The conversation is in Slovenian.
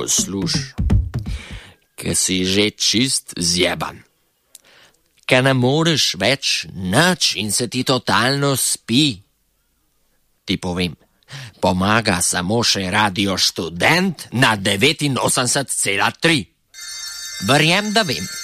posluš, ke si že čist zjeban. Ke ne moreš več nič in se ti totalno spi. Ti povem, pomaga samo še Radio Študent na 89,3. Verjem, da vem.